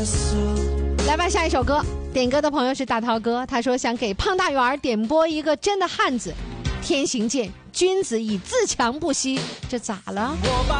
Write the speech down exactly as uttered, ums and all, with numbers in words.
来吧，下一首歌，点歌的朋友是大涛哥，他说想给胖大圆儿点播一个真的汉子，天行健，君子以自强不息。这咋了？